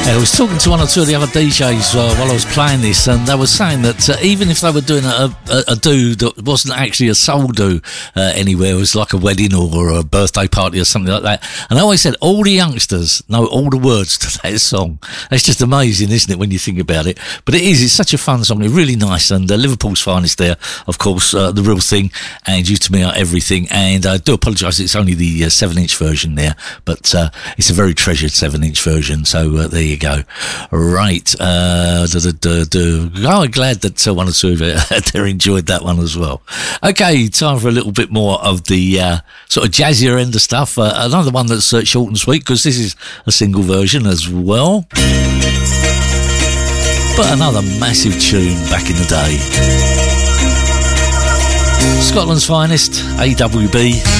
I was talking to one or two of the other DJs while I was playing this, and they were saying that even if they were doing a do that wasn't actually a soul do anywhere, it was like a wedding or a birthday party or something like that, and I always said all the youngsters know all the words to that song. It's just amazing, isn't it, when you think about it? But it's such a fun song. It's really nice, and Liverpool's Finest there, of course, The Real Thing, and You To Me Are Everything. And I do apologise, it's only the 7-inch version there, but it's a very treasured 7-inch version, so there you go. Right. I'm glad that one or two of you there enjoyed that one as well. Okay, time for a little bit more of the sort of jazzier end of stuff. Another one that's short and sweet, because this is a single version as well. But another massive tune back in the day. Scotland's Finest, AWB.